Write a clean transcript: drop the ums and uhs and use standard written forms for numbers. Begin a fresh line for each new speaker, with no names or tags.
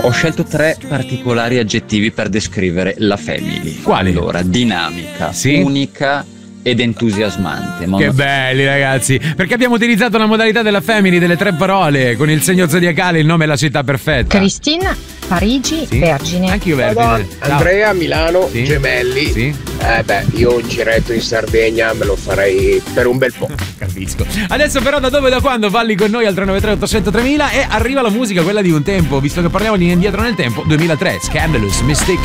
Ho scelto 3 particolari aggettivi per descrivere la Family.
Quali?
Allora, dinamica,
sì?
unica ed entusiasmante.
Che belli, ragazzi, perché abbiamo utilizzato la modalità della Family delle 3 parole con il segno zodiacale, il nome e la città perfetta.
Cristina, Parigi,
sì?
Vergine.
Anche io Vergine.
Andrea, Milano,
sì?
Gemelli.
Sì?
Io un giretto in Sardegna me lo farei per un bel po'.
Capisco. Adesso però da dove e da quando falli con noi al 393 800 3000 e arriva la musica, quella di un tempo, visto che parliamo di indietro nel tempo, 2003, Scandalous Mystic.